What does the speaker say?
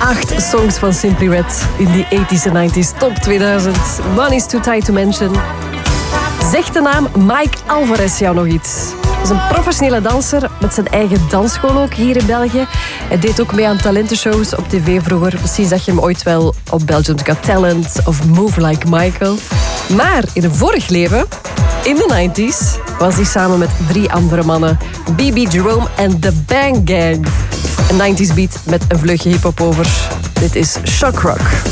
8 songs van Simply Red in die 80s en 90s top 2000. Money's Too Tight to Mention. Zegt de naam Mike Alvarez jou nog iets? Hij is een professionele danser met zijn eigen dansschool ook hier in België. Hij deed ook mee aan talentenshows op tv vroeger. Misschien zag je hem ooit wel op Belgium's Got Talent of Move Like Michael. Maar in een vorig leven, in de 90s, was hij samen met 3 andere mannen. BB Jerome en The Bang Gang. Een 90s beat met een vleugje hiphop over. Dit is Shock Rock.